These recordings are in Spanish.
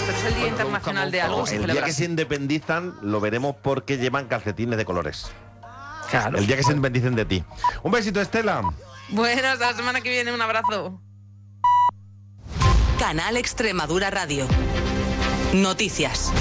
pero es el Día Internacional de algo. El día que se independizan lo veremos porque llevan calcetines de colores. Claro. El día que se independicen de ti. Un besito, Estela. Bueno, hasta la semana que viene, un abrazo. Canal Extremadura Radio. Noticias.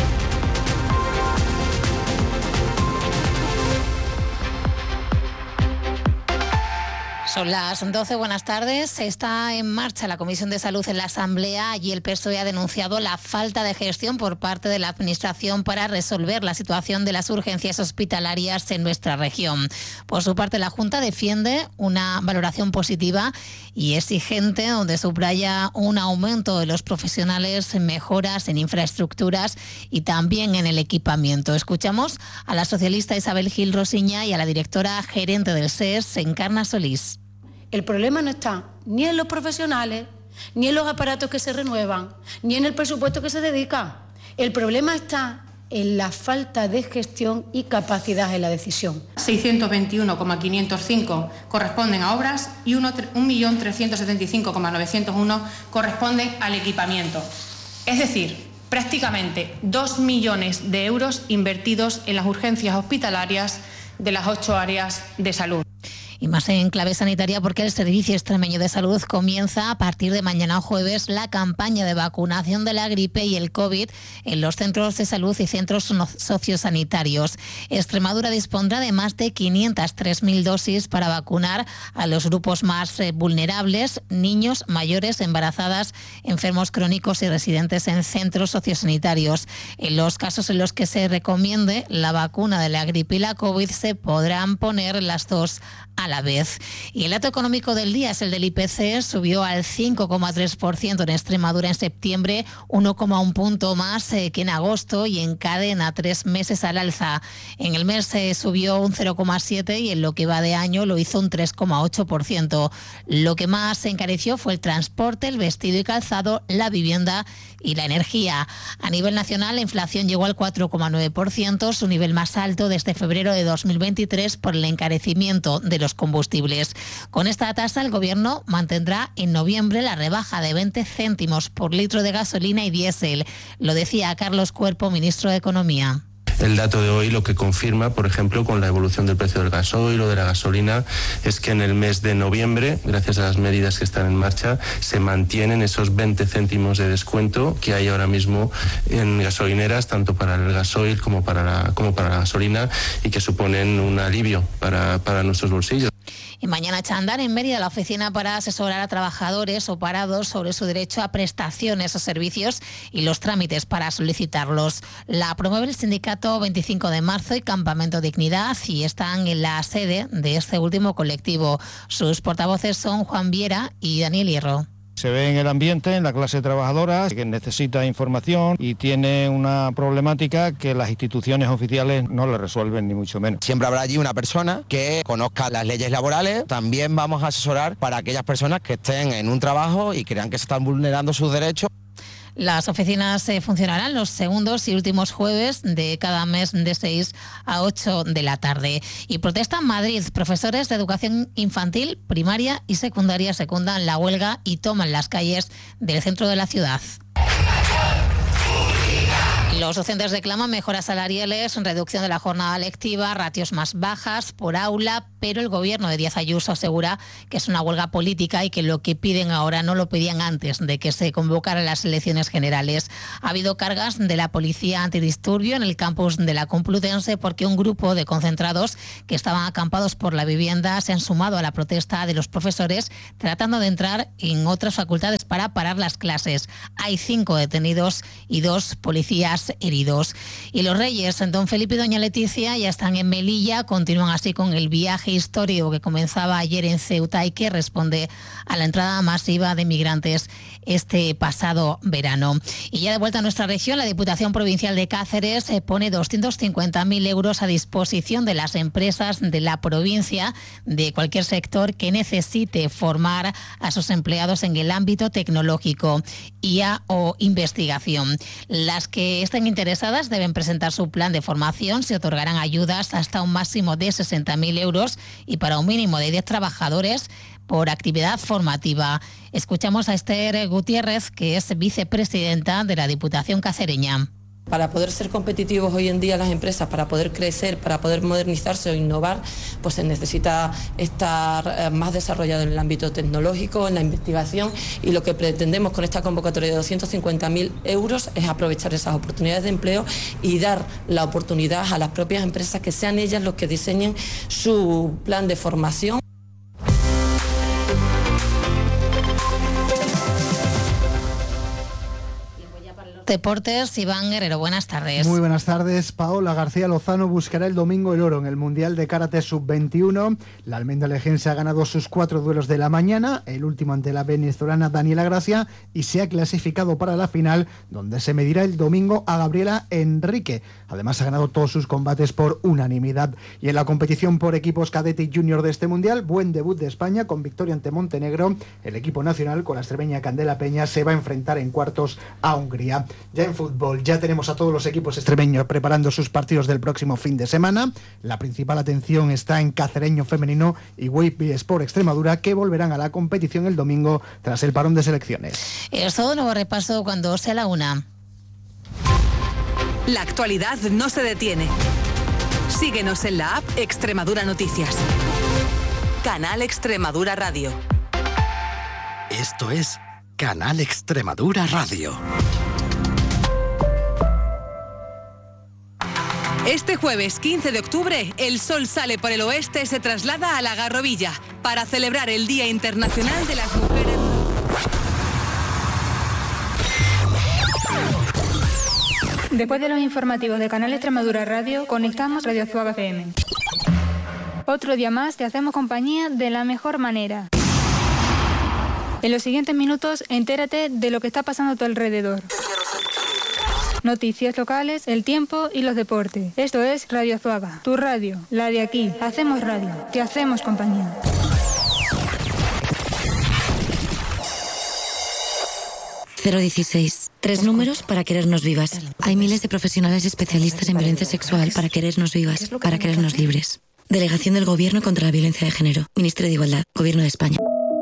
Son las 12, buenas tardes. Está en marcha la Comisión de Salud en la Asamblea y el PSOE ha denunciado la falta de gestión por parte de la Administración para resolver la situación de las urgencias hospitalarias en nuestra región. Por su parte, la Junta defiende una valoración positiva y exigente, donde subraya un aumento de los profesionales, mejoras en infraestructuras y también en el equipamiento. Escuchamos a la socialista Isabel Gil Rosiña y a la directora gerente del SES, Encarna Solís. El problema no está ni en los profesionales, ni en los aparatos que se renuevan, ni en el presupuesto que se dedica. El problema está en la falta de gestión y capacidad en la decisión. 621,505 corresponden a obras y 1.375,901 corresponden al equipamiento. Es decir, prácticamente 2 millones de euros invertidos en las urgencias hospitalarias de las 8 áreas de salud. Y más en clave sanitaria, porque el Servicio Extremeño de Salud comienza a partir de mañana jueves la campaña de vacunación de la gripe y el COVID en los centros de salud y centros sociosanitarios. Extremadura dispondrá de más de 503.000 dosis para vacunar a los grupos más vulnerables: niños, mayores, embarazadas, enfermos crónicos y residentes en centros sociosanitarios. En los casos en los que se recomiende la vacuna de la gripe y la COVID, se podrán poner las dos a la vez. Y el dato económico del día es el del IPC, subió al 5,3% en Extremadura en septiembre, 1,1 punto más que en agosto y encadena 3 meses al alza. En el mes subió un 0,7% y en lo que va de año lo hizo un 3,8%. Lo que más se encareció fue el transporte, el vestido y calzado, la vivienda y la energía. A nivel nacional, la inflación llegó al 4,9%, su nivel más alto desde febrero de 2023 por el encarecimiento de los combustibles. Con esta tasa, el Gobierno mantendrá en noviembre la rebaja de 20 céntimos por litro de gasolina y diésel. Lo decía Carlos Cuerpo, ministro de Economía. El dato de hoy lo que confirma, por ejemplo, con la evolución del precio del gasoil o de la gasolina, es que en el mes de noviembre, gracias a las medidas que están en marcha, se mantienen esos 20 céntimos de descuento que hay ahora mismo en gasolineras, tanto para el gasoil como para la gasolina, y que suponen un alivio para nuestros bolsillos. Y mañana echa a andar en Mérida la oficina para asesorar a trabajadores o parados sobre su derecho a prestaciones o servicios y los trámites para solicitarlos. La promueve el sindicato 25 de marzo y Campamento Dignidad y están en la sede de este último colectivo. Sus portavoces son Juan Viera y Daniel Hierro. Se ve en el ambiente, en la clase trabajadora, que necesita información y tiene una problemática que las instituciones oficiales no le resuelven, ni mucho menos. Siempre habrá allí una persona que conozca las leyes laborales. También vamos a asesorar para aquellas personas que estén en un trabajo y crean que se están vulnerando sus derechos. Las oficinas funcionarán los segundos y últimos jueves de cada mes de 6 a 8 de la tarde. Y protesta en Madrid. Profesores de educación infantil, primaria y secundaria secundan la huelga y toman las calles del centro de la ciudad. Los docentes reclaman mejoras salariales, reducción de la jornada lectiva, ratios más bajas por aula, pero el gobierno de Díaz Ayuso asegura que es una huelga política y que lo que piden ahora no lo pedían antes de que se convocaran las elecciones generales. Ha habido cargas de la policía antidisturbio en el campus de la Complutense porque un grupo de concentrados que estaban acampados por la vivienda se han sumado a la protesta de los profesores tratando de entrar en otras facultades para parar las clases. Hay 5 detenidos y 2 policías heridos. Y los reyes, don Felipe y doña Leticia, ya están en Melilla, continúan así con el viaje histórico que comenzaba ayer en Ceuta y que responde a la entrada masiva de migrantes este pasado verano. Y ya de vuelta a nuestra región, la Diputación Provincial de Cáceres pone 250.000 euros a disposición de las empresas de la provincia de cualquier sector que necesite formar a sus empleados en el ámbito tecnológico, IA o investigación. Las que este estén interesadas deben presentar su plan de formación. Se otorgarán ayudas hasta un máximo de 60.000 euros y para un mínimo de 10 trabajadores por actividad formativa. Escuchamos a Esther Gutiérrez, que es vicepresidenta de la Diputación cacereña. Para poder ser competitivos hoy en día las empresas, para poder crecer, para poder modernizarse o innovar, pues se necesita estar más desarrollado en el ámbito tecnológico, en la investigación, y lo que pretendemos con esta convocatoria de 250.000 euros es aprovechar esas oportunidades de empleo y dar la oportunidad a las propias empresas que sean ellas los que diseñen su plan de formación. Deportes, Iván Guerrero, buenas tardes. Muy buenas tardes. Paola García Lozano buscará el domingo el oro en el Mundial de Karate Sub-21. La almendalejense ha ganado sus 4 duelos de la mañana, el último ante la venezolana Daniela Gracia, y se ha clasificado para la final, donde se medirá el domingo a Gabriela Enrique. Además, ha ganado todos sus combates por unanimidad. Y en la competición por equipos cadete y junior de este Mundial, buen debut de España con victoria ante Montenegro. El equipo nacional, con la extremeña Candela Peña, se va a enfrentar en cuartos a Hungría. Ya en fútbol, ya tenemos a todos los equipos extremeños preparando sus partidos del próximo fin de semana. La principal atención está en Cacereño Femenino y Whitby Sport Extremadura, que volverán a la competición el domingo tras el parón de selecciones. Es todo, nuevo repaso cuando sea la 1. La actualidad no se detiene. Síguenos en la app Extremadura Noticias. Canal Extremadura Radio. Esto es Canal Extremadura Radio. Este jueves 15 de octubre, el sol sale por el oeste y se traslada a la Garrovilla para celebrar el Día Internacional de las Mujeres. Después de los informativos de Canal Extremadura Radio, conectamos Radio Azuaga FM. Otro día más te hacemos compañía de la mejor manera. En los siguientes minutos, entérate de lo que está pasando a tu alrededor. Noticias locales, el tiempo y los deportes. Esto es Radio Azuaga, tu radio, la de aquí. Hacemos radio, te hacemos compañía. ...016. 3 números para querernos vivas. Hay miles de profesionales especialistas en violencia sexual para querernos vivas, para querernos libres. Delegación del Gobierno contra la Violencia de Género. Ministerio de Igualdad. Gobierno de España.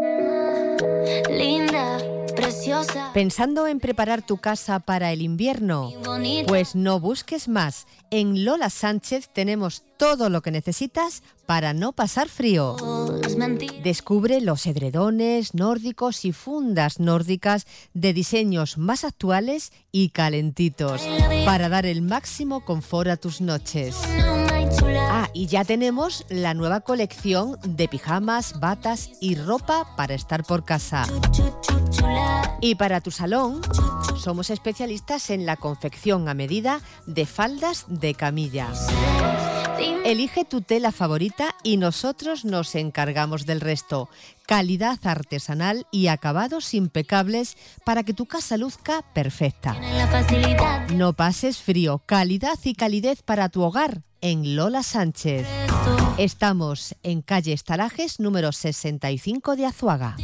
Linda, preciosa. ¿Pensando en preparar tu casa para el invierno? Pues no busques más. En Lola Sánchez tenemos todo lo que necesitas para no pasar frío. Descubre los edredones nórdicos y fundas nórdicas de diseños más actuales y calentitos para dar el máximo confort a tus noches. Y ya tenemos la nueva colección de pijamas, batas y ropa para estar por casa. Y para tu salón, somos especialistas en la confección a medida de faldas de camilla. Elige tu tela favorita y nosotros nos encargamos del resto. Calidad artesanal y acabados impecables para que tu casa luzca perfecta. No pases frío, calidad y calidez para tu hogar en Lola Sánchez. Estamos en calle Estalajes, número 65 de Azuaga.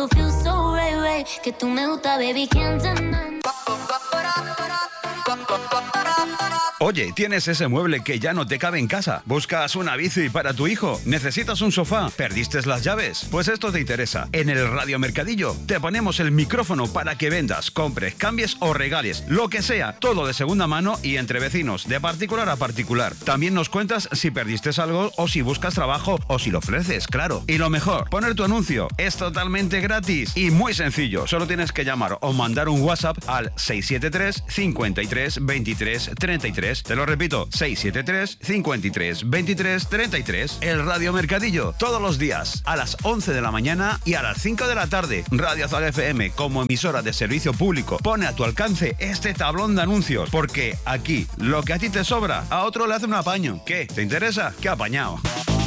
Oye, ¿tienes ese mueble que ya no te cabe en casa? ¿Buscas una bici para tu hijo? ¿Necesitas un sofá? ¿Perdiste las llaves? Pues esto te interesa. En el Radio Mercadillo te ponemos el micrófono para que vendas, compres, cambies o regales, lo que sea, todo de segunda mano y entre vecinos, de particular a particular. También nos cuentas si perdiste algo o si buscas trabajo o si lo ofreces, claro. Y lo mejor, poner tu anuncio. Es totalmente gratis y muy sencillo. Solo tienes que llamar o mandar un WhatsApp al 673 53 23 33. Te lo repito, 673 53 23 33. El Radio Mercadillo, todos los días, a las 11 de la mañana y a las 5 de la tarde. Radio Azuaga FM, como emisora de servicio público, pone a tu alcance este tablón de anuncios, porque aquí, lo que a ti te sobra, a otro le hace un apaño. ¿Qué? ¿Te interesa? ¡Qué apañado!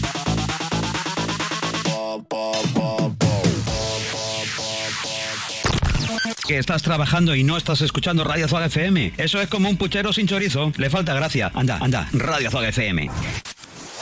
¿Que estás trabajando y no estás escuchando Radio Azuaga FM? Eso es como un puchero sin chorizo. Le falta gracia. Anda, Radio Azuaga FM.